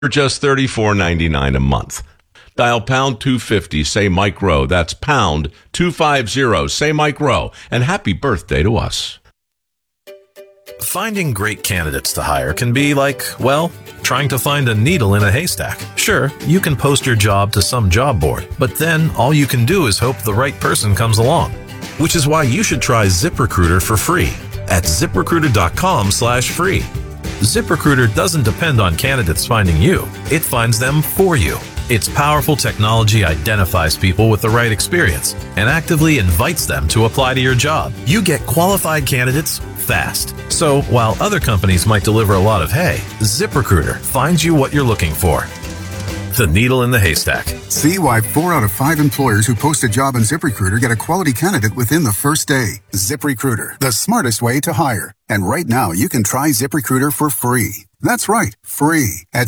for just $34.99 a month. Dial pound 250, say Mike Rowe. That's pound 250, say Mike Rowe. And happy birthday to us. Finding great candidates to hire can be like, well, trying to find a needle in a haystack. Sure, you can post your job to some job board, but then all you can do is hope the right person comes along. Which is why you should try ZipRecruiter for free at ZipRecruiter.com/free. ZipRecruiter doesn't depend on candidates finding you. It finds them for you. Its powerful technology identifies people with the right experience and actively invites them to apply to your job. You get qualified candidates fast. So while other companies might deliver a lot of hay, ZipRecruiter finds you what you're looking for. The needle in the haystack. See why 4 out of 5 employers who post a job on ZipRecruiter get a quality candidate within the first day. ZipRecruiter, the smartest way to hire. And right now, you can try ZipRecruiter for free. That's right, free at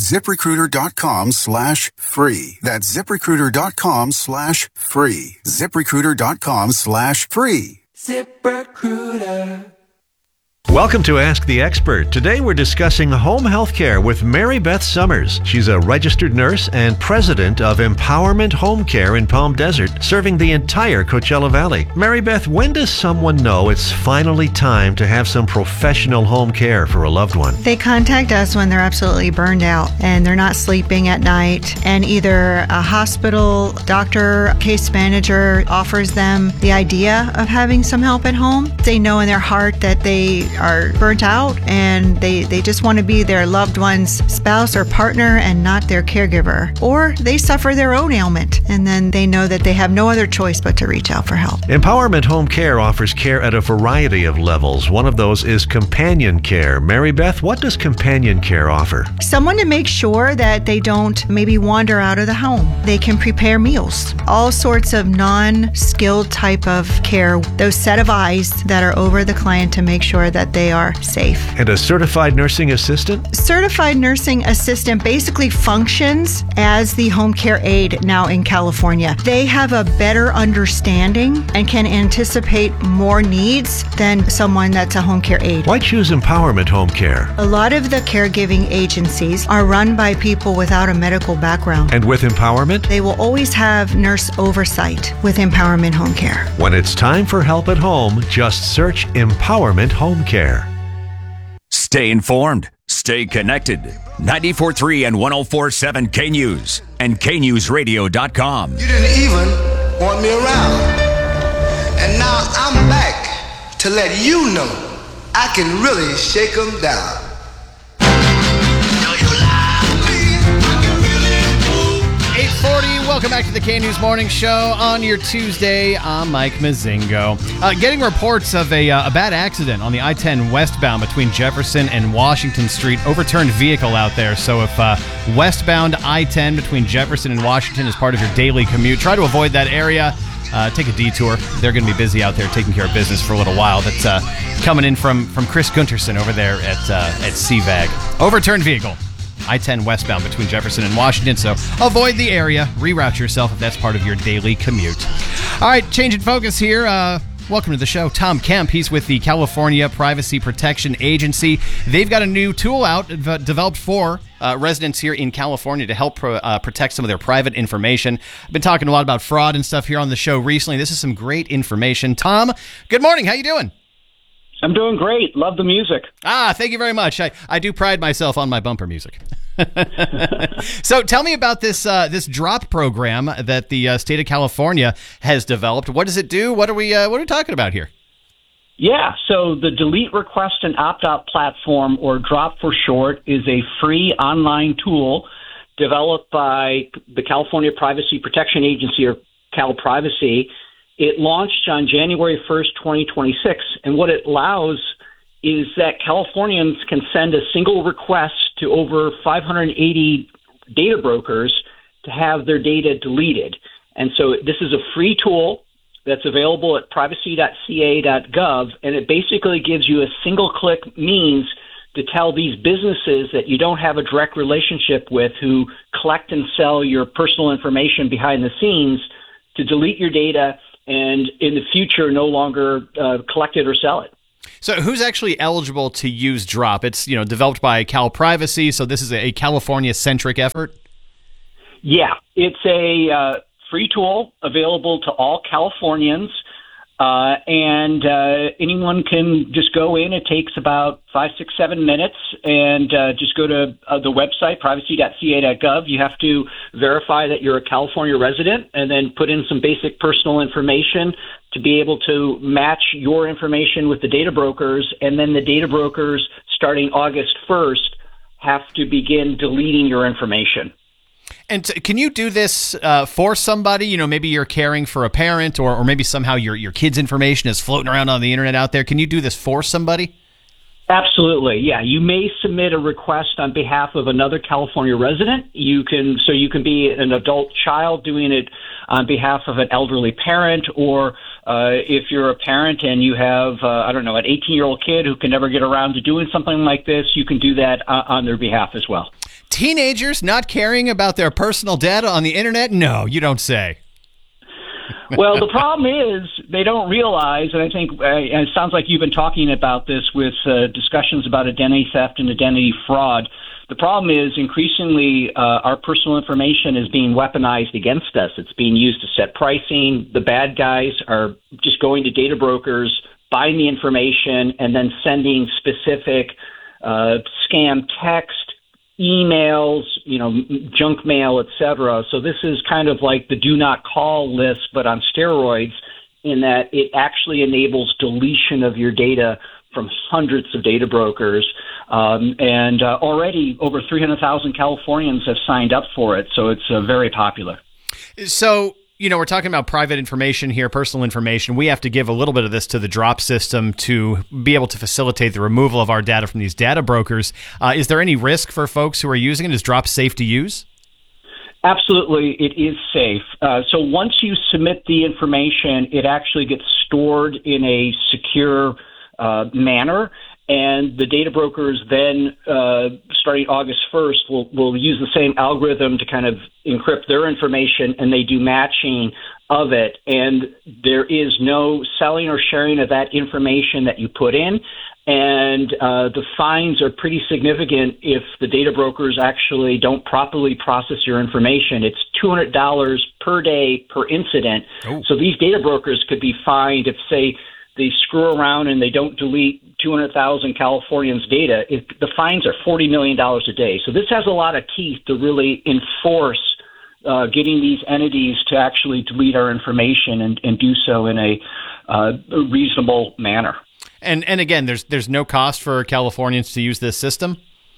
ZipRecruiter.com/free. That's ZipRecruiter.com/free. ZipRecruiter.com/free. ZipRecruiter. Welcome to Ask the Expert. Today we're discussing home health care with Mary Beth Summers. She's a registered nurse and president of Empowerment Home Care in Palm Desert, serving the entire Coachella Valley. Mary Beth, when does someone know it's finally time to have some professional home care for a loved one? They contact us when they're absolutely burned out and they're not sleeping at night, and either a hospital, doctor, case manager offers them the idea of having some help at home. They know in their heart that they are burnt out and they just want to be their loved one's spouse or partner and not their caregiver. Or they suffer their own ailment and then they know that they have no other choice but to reach out for help. Empowerment Home Care offers care at a variety of levels. One of those is companion care. Mary Beth, what does companion care offer? Someone to make sure that they don't maybe wander out of the home. They can prepare meals, all sorts of non-skilled type of care, those set of eyes that are over the client to make sure that they are safe. And a certified nursing assistant? Certified nursing assistant basically functions as the home care aide now in California. They have a better understanding and can anticipate more needs than someone that's a home care aide. Why choose Empowerment Home Care? A lot of the caregiving agencies are run by people without a medical background. And with Empowerment? They will always have nurse oversight with Empowerment Home Care. When it's time for help at home, just search Empowerment Home Care. Stay informed. Stay connected. 94.3 and 104.7 K-News and KNewsRadio.com. You didn't even want me around. And now I'm back to let you know I can really shake them down. Welcome back to the K-News Morning Show on your Tuesday. I'm Mike Mazingo. Getting reports of a bad accident on the I-10 westbound between Jefferson and Washington Street. Overturned vehicle out there. So if westbound I-10 between Jefferson and Washington is part of your daily commute, try to avoid that area. Take a detour. They're going to be busy out there taking care of business for a little while. That's coming in from Chris Gunterson over there at CVAG. Overturned vehicle. I-10 westbound between Jefferson and Washington, so avoid the area. Reroute yourself if that's part of your daily commute. All right, changing focus here. Welcome to the show. Tom Kemp, he's with the California Privacy Protection Agency. They've got a new tool out developed for residents here in California to help protect some of their private information. I've been talking a lot about fraud and stuff here on the show recently. This is some great information. Tom, good morning. How you doing? I'm doing great. Love the music. Thank you very much. I do pride myself on my bumper music. So tell me about this drop program that the state of California has developed. What does it do? What are we talking about here? Yeah, so the Delete Request and Opt-out platform, or DROP for short, is a free online tool developed by the California Privacy Protection Agency, or CalPrivacy. It launched on January 1st, 2026, and what it allows is that Californians can send a single request to over 580 data brokers to have their data deleted. And so this is a free tool that's available at privacy.ca.gov, and it basically gives you a single-click means to tell these businesses that you don't have a direct relationship with, who collect and sell your personal information behind the scenes, to delete your data and in the future no longer collect it or sell it. So who's actually eligible to use Drop? It's, developed by Cal Privacy, so this is a California-centric effort? Yeah, it's a free tool available to all Californians, and anyone can just go in. It takes about 5, 6, 7 minutes, and just go to the website, privacy.ca.gov. You have to verify that you're a California resident and then put in some basic personal information to be able to match your information with the data brokers, and then the data brokers, starting August 1st, have to begin deleting your information. And can you do this for somebody? Maybe you're caring for a parent, or maybe somehow your kid's information is floating around on the internet out there. Can you do this for somebody? Absolutely, yeah. You may submit a request on behalf of another California resident. You can be an adult child doing it on behalf of an elderly parent, or if you're a parent and you have, an 18-year-old kid who can never get around to doing something like this, you can do that on their behalf as well. Teenagers not caring about their personal data on the internet? No, you don't say. Well, the problem is they don't realize, and I think it sounds like you've been talking about this with discussions about identity theft and identity fraud. The problem is increasingly our personal information is being weaponized against us. It's being used to set pricing. The bad guys are just going to data brokers, buying the information, and then sending specific scam text, emails, junk mail, etc. So this is kind of like the do not call list, but on steroids, in that it actually enables deletion of your data from hundreds of data brokers. And already over 300,000 Californians have signed up for it. So it's very popular. So, we're talking about private information here, personal information. We have to give a little bit of this to the Drop system to be able to facilitate the removal of our data from these data brokers. Is there any risk for folks who are using it? Is Drop safe to use? Absolutely, it is safe. So once you submit the information, it actually gets stored in a secure manner. And the data brokers then, starting August 1st, will use the same algorithm to kind of encrypt their information, and they do matching of it. And there is no selling or sharing of that information that you put in. And the fines are pretty significant if the data brokers actually don't properly process your information. It's $200 per day per incident. Oh. So these data brokers could be fined if, say, they screw around and they don't delete 200,000 Californians' data. The fines are $40 million a day. So this has a lot of teeth to really enforce getting these entities to actually delete our information and do so in a reasonable manner. And again, there's no cost for Californians to use this system?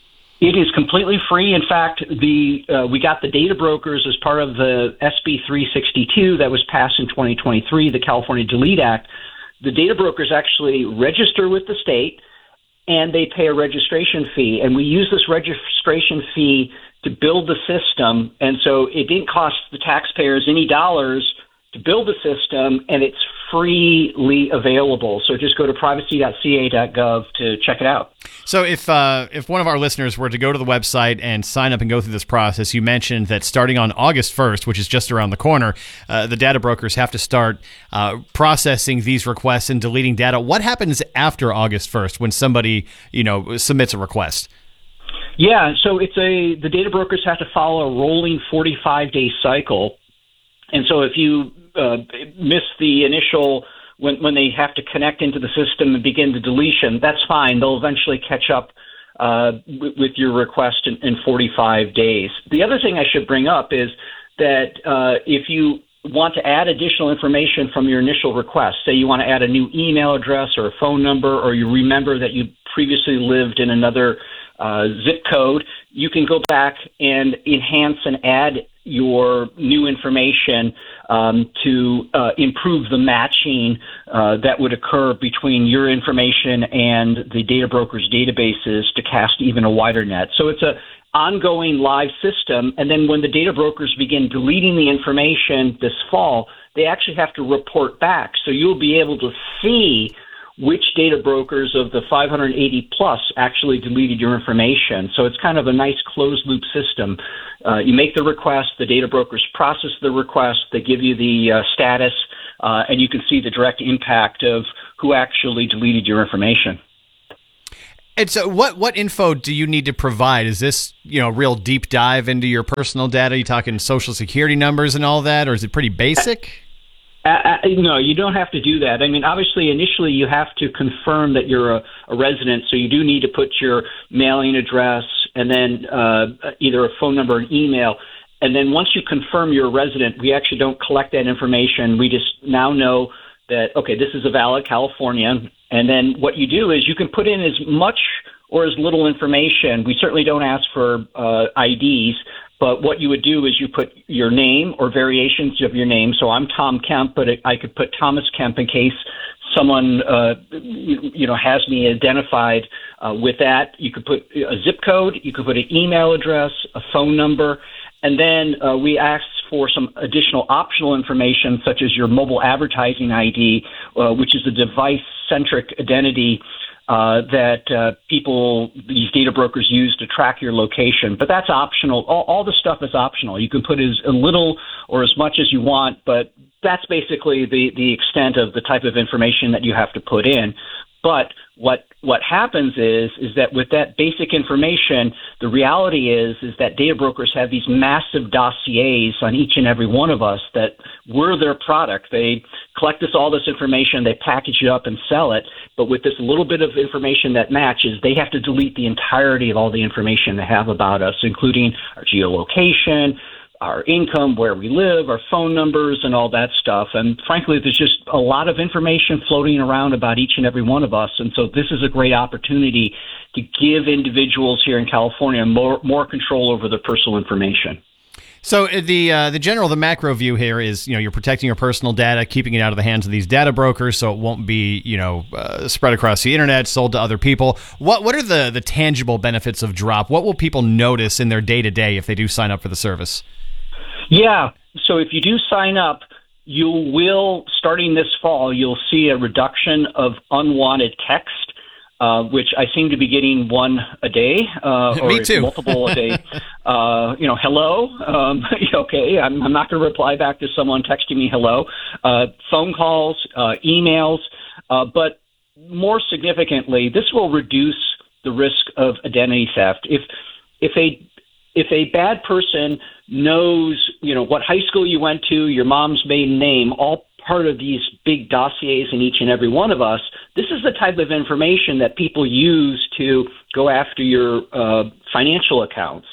It is completely free. In fact, we got the data brokers as part of the SB 362 that was passed in 2023, the California Delete Act. The data brokers actually register with the state, and they pay a registration fee. And we use this registration fee to build the system. And so it didn't cost the taxpayers any dollars to build the system, and it's freely available. So just go to privacy.ca.gov to check it out. So if one of our listeners were to go to the website and sign up and go through this process, you mentioned that starting on August 1st, which is just around the corner, the data brokers have to start processing these requests and deleting data. What happens after August 1st when somebody, submits a request? Yeah, so the data brokers have to follow a rolling 45-day cycle. And so if you miss the initial, when they have to connect into the system and begin the deletion, that's fine. They'll eventually catch up with your request in 45 days. The other thing I should bring up is that if you want to add additional information from your initial request, say you want to add a new email address or a phone number, or you remember that you previously lived in another zip code, you can go back and enhance and add your new information to improve the matching that would occur between your information and the data brokers' databases to cast even a wider net. So it's a ongoing live system, and then when the data brokers begin deleting the information this fall, they actually have to report back. So you'll be able to see which data brokers of the 580 plus actually deleted your information. So it's kind of a nice closed loop system. You make the request, the data brokers process the request, they give you the status, and you can see the direct impact of who actually deleted your information. And so what info do you need to provide? Is this, real deep dive into your personal data? Are you talking social security numbers and all that, or is it pretty basic? No, you don't have to do that. I mean, obviously, initially you have to confirm that you're a resident, so you do need to put your mailing address and then either a phone number or an email. And then once you confirm you're a resident, we actually don't collect that information. We just now know that, okay, this is a valid Californian. And then what you do is you can put in as much or as little information. We certainly don't ask for IDs, but what you would do is you put your name or variations of your name. So I'm Tom Kemp, but I could put Thomas Kemp in case someone has me identified with that. You could put a zip code, you could put an email address, a phone number, and then we ask for some additional optional information such as your mobile advertising ID, which is a device-centric identity that these data brokers use to track your location. But that's optional. All the stuff is optional. You can put as little or as much as you want, but that's basically the extent of the type of information that you have to put in. But what happens is that with that basic information, the reality is that data brokers have these massive dossiers on each and every one of us that we're their product. They collect all this information, they package it up and sell it. But with this little bit of information that matches, they have to delete the entirety of all the information they have about us, including our geolocation, our income, where we live, our phone numbers, and all that stuff. And frankly, there's just a lot of information floating around about each and every one of us. And so this is a great opportunity to give individuals here in California more control over their personal information. So the macro view here is, you're protecting your personal data, keeping it out of the hands of these data brokers so it won't be, spread across the internet, sold to other people. What are the tangible benefits of Drop? What will people notice in their day-to-day if they do sign up for the service? Yeah. So if you do sign up, you will, starting this fall, you'll see a reduction of unwanted text, which I seem to be getting one a day, or Me too. multiple a day. Hello. Okay. I'm not going to reply back to someone texting me hello. Phone calls, emails, but more significantly, this will reduce the risk of identity theft. If a bad person knows, what high school you went to, your mom's maiden name, all part of these big dossiers in each and every one of us, this is the type of information that people use to go after your financial accounts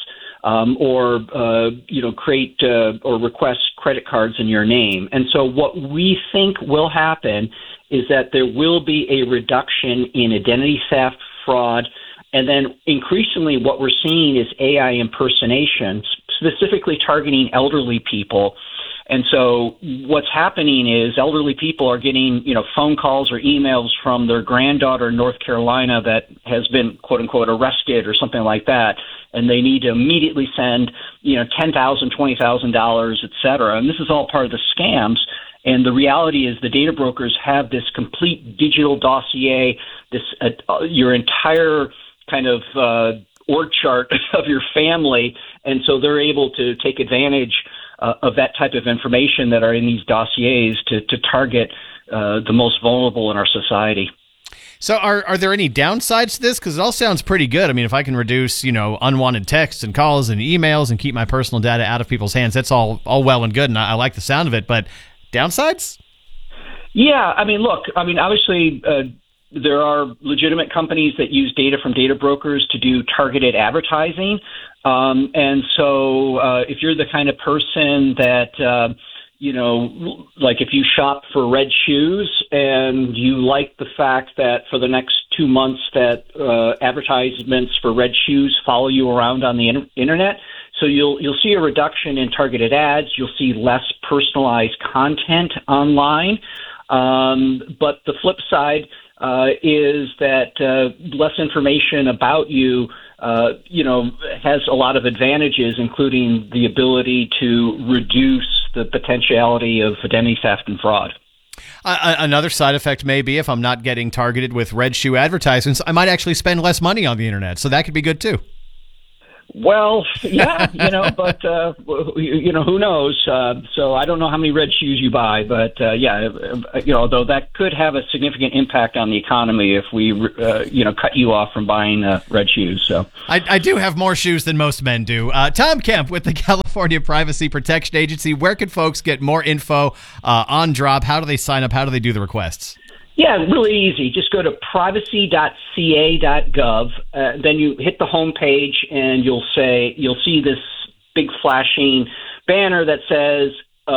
or create or request credit cards in your name. And so what we think will happen is that there will be a reduction in identity theft, fraud, and then increasingly what we're seeing is AI impersonation, specifically targeting elderly people. And so what's happening is elderly people are getting, phone calls or emails from their granddaughter in North Carolina that has been, quote unquote, arrested or something like that. And they need to immediately send, $10,000, $20,000, et cetera. And this is all part of the scams. And the reality is the data brokers have this complete digital dossier, this your entire kind of org chart of your family, and so they're able to take advantage of that type of information that are in these dossiers to target the most vulnerable in our society. So are there any downsides to this? Because it all sounds pretty good. I mean, if I can reduce, unwanted texts and calls and emails and keep my personal data out of people's hands, that's all well and good, and I like the sound of it. But downsides? Yeah, obviously there are legitimate companies that use data from data brokers to do targeted advertising. And so if you're the kind of person that, like if you shop for red shoes and you like the fact that for the next 2 months that advertisements for red shoes follow you around on the internet, so you'll see a reduction in targeted ads. You'll see less personalized content online. But the flip side is that less information about you, has a lot of advantages, including the ability to reduce the potentiality of identity theft and fraud. Another side effect may be if I'm not getting targeted with red shoe advertisements, I might actually spend less money on the internet. So that could be good too. Well, yeah, but who knows? So I don't know how many red shoes you buy, but although that could have a significant impact on the economy if we, cut you off from buying red shoes. So I do have more shoes than most men do. Tom Kemp with the California Privacy Protection Agency. Where can folks get more info on Drop? How do they sign up? How do they do the requests? Yeah, really easy. Just go to privacy.ca.gov. Then you hit the home page, and you'll see this big flashing banner that says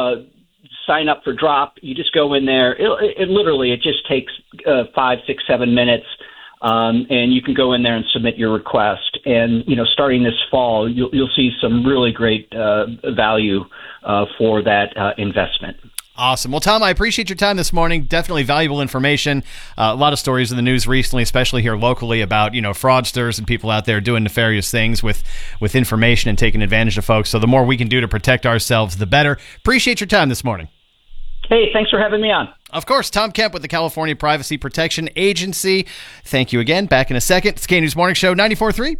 sign up for Drop. You just go in there. It just takes 5, 6, 7 minutes, and you can go in there and submit your request. And starting this fall, you'll see some really great value for that investment. Awesome. Well, Tom, I appreciate your time this morning. Definitely valuable information. A lot of stories in the news recently, especially here locally, about fraudsters and people out there doing nefarious things with information and taking advantage of folks. So the more we can do to protect ourselves, the better. Appreciate your time this morning. Hey, thanks for having me on. Of course, Tom Kemp with the California Privacy Protection Agency. Thank you again. Back in a second. It's K-News Morning Show, 94.3,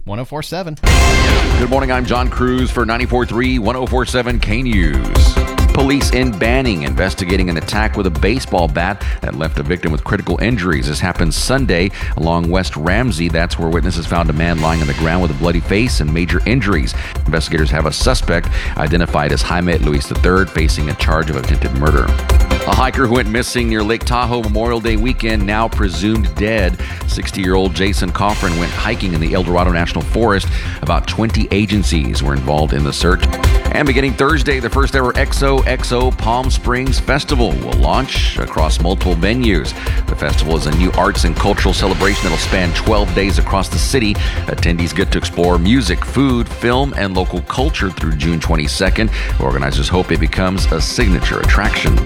104.7. Good morning. I'm John Cruz for 94.3, 104.7 K-News. Police in Banning investigating an attack with a baseball bat that left a victim with critical injuries. This happened Sunday along West Ramsey. That's where witnesses found a man lying on the ground with a bloody face and major injuries. Investigators have a suspect identified as Jaime Luis III facing a charge of attempted murder. A hiker who went missing near Lake Tahoe Memorial Day weekend, now presumed dead. 60-year-old Jason Coffrin went hiking in the El Dorado National Forest. About 20 agencies were involved in the search. And beginning Thursday, the first ever XOXO Palm Springs Festival will launch across multiple venues. The festival is a new arts and cultural celebration that will span 12 days across the city. Attendees get to explore music, food, film, and local culture through June 22nd. Organizers hope it becomes a signature attraction.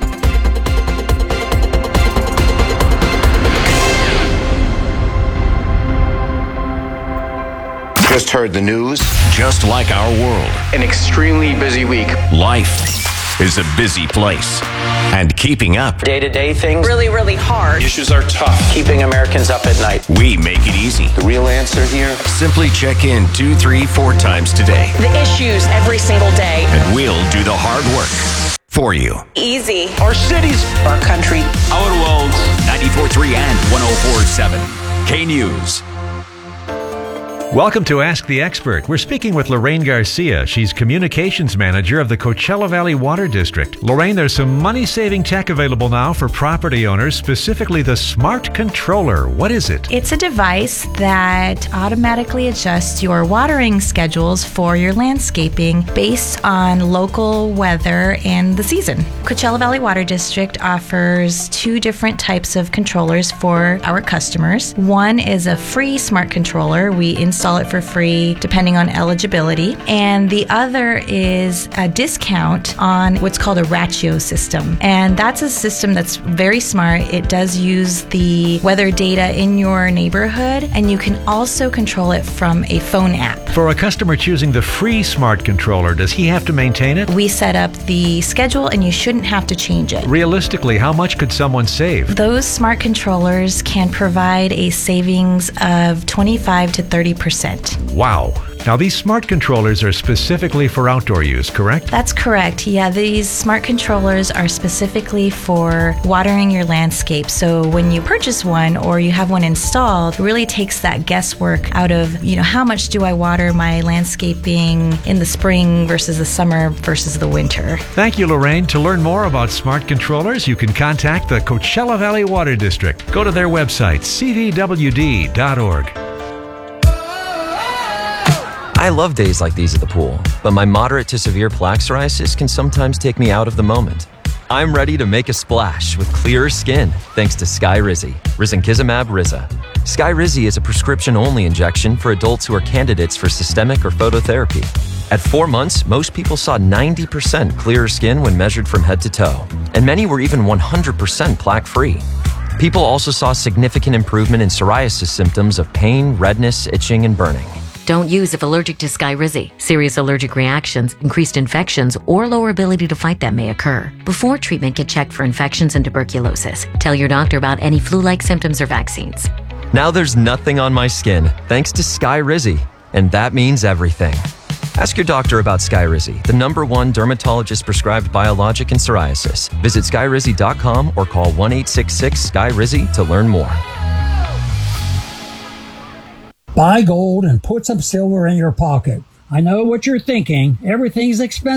Just heard the news. Just like our world, An extremely busy week. life is a busy place. And keeping up, Day-to-day things, really hard. Issues are tough. Keeping Americans up at night. we make it easy. The real answer here? Simply check in 2, 3, 4 times today, The issues every single day. and we'll do the hard work for you. Easy. Our cities. Our country. Our world. 94.3 and 104.7 K-News. Welcome to Ask the Expert. We're speaking with Lorraine Garcia. She's Communications Manager of the Coachella Valley Water District. Lorraine, there's some money-saving tech available now for property owners, specifically the Smart Controller. What is it? It's a device that automatically adjusts your watering schedules for your landscaping based on local weather and the season. Coachella Valley Water District offers 2 different types of controllers for our customers. One is a free smart controller. We install it for free depending on eligibility. And the other is a discount on what's called a Ratio system. And that's a system that's very smart. It does use the weather data in your neighborhood, and you can also control it from a phone app. For a customer choosing the free Smart Controller, does he have to maintain it? We set up the schedule, and you shouldn't have to change it. Realistically, how much could someone save? Those smart controllers can provide a savings of 25 to 30%. Wow. Now, these smart controllers are specifically for outdoor use, correct? That's correct. Yeah, these smart controllers are specifically for watering your landscape. So when you purchase one or you have one installed, it really takes that guesswork out of, how much do I water my landscaping in the spring versus the summer versus the winter. Thank you, Lorraine. To learn more about smart controllers, you can contact the Coachella Valley Water District. Go to their website, cvwd.org. I love days like these at the pool, but my moderate to severe plaque psoriasis can sometimes take me out of the moment. I'm ready to make a splash with clearer skin thanks to Skyrizi, Risankizumab Riza. Skyrizi is a prescription-only injection for adults who are candidates for systemic or phototherapy. At 4 months, most people saw 90% clearer skin when measured from head to toe, and many were even 100% plaque-free. People also saw significant improvement in psoriasis symptoms of pain, redness, itching, and burning. Don't use if allergic to Skyrizi. Serious allergic reactions, increased infections, or lower ability to fight them may occur. Before treatment, get checked for infections and tuberculosis. Tell your doctor about any flu-like symptoms or vaccines. Now there's nothing on my skin thanks to Skyrizi, and that means everything. Ask your doctor about Skyrizi, the #1 dermatologist-prescribed biologic in psoriasis. Visit skyrizi.com or call 1-866-SKY-RIZZI to learn more. Buy gold and put some silver in your pocket. I know what you're thinking. Everything's expensive.